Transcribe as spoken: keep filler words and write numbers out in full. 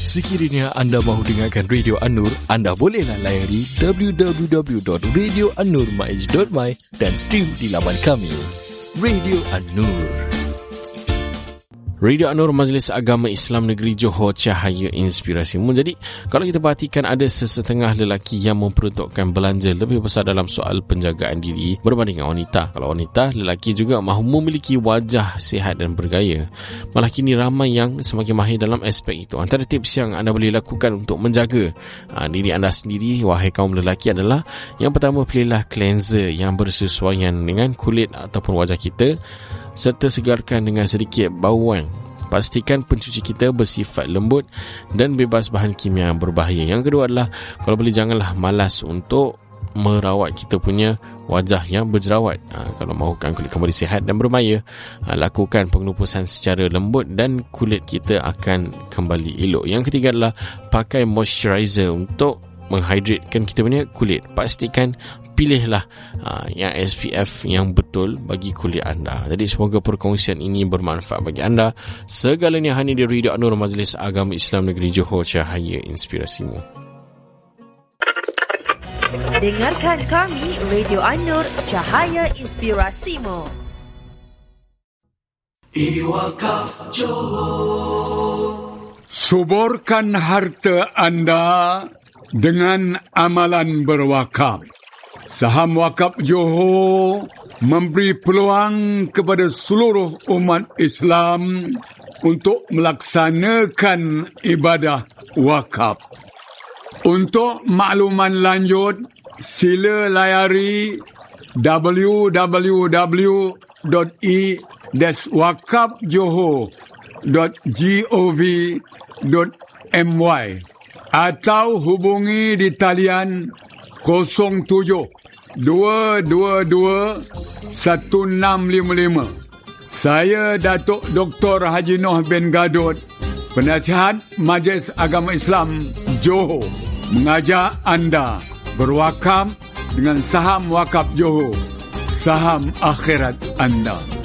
Sekiranya anda mahu dengarkan Radio An-Nur, anda bolehlah layari w w w dot radio an nur maiz dot my dan stream di laman kami. Radio An-Nur. Radio An-Nur, Majlis Agama Islam Negeri Johor, cahaya inspirasimu. Jadi, kalau kita perhatikan, ada sesetengah lelaki yang memperuntukkan belanja lebih besar dalam soal penjagaan diri berbanding dengan wanita. Kalau wanita, lelaki juga mahu memiliki wajah sihat dan bergaya. Malah kini ramai yang semakin mahir dalam aspek itu. Antara tips yang anda boleh lakukan untuk menjaga aa, diri anda sendiri, wahai kaum lelaki, adalah yang pertama, pilihlah cleanser yang bersesuaian dengan kulit ataupun wajah kita, serta segarkan dengan sedikit bauan. Pastikan pencuci kita bersifat lembut dan bebas bahan kimia yang berbahaya. Yang kedua adalah, kalau boleh janganlah malas untuk merawat kita punya wajah yang berjerawat. Ha, kalau mahukan kulit kembali sihat dan bermaya, ha, lakukan pengelupusan secara lembut dan kulit kita akan kembali elok. Yang ketiga adalah pakai moisturizer untuk menghydratekan kita punya kulit. Pastikan pilihlah uh, yang S P F yang betul bagi kulit anda. Jadi semoga perkongsian ini bermanfaat bagi anda. Segalanya hanya di Radio An-Nur, Majlis Agama Islam Negeri Johor, cahaya inspirasimu. Dengarkan kami, Radio An-Nur, cahaya inspirasimu. Iwakaf Johor. Suburkan harta anda dengan amalan berwakaf. Saham Wakaf Johor memberi peluang kepada seluruh umat Islam untuk melaksanakan ibadah wakaf. Untuk makluman lanjut, sila layari w w w dot i dash wakaf johor dot gov dot my atau hubungi di talian kosong tujuh dua dua dua satu enam lima lima. Saya Datuk Doktor Haji Noh bin Gadot, Penasihat Majlis Agama Islam Johor, mengajak anda berwakaf dengan saham Wakaf Johor, saham akhirat anda.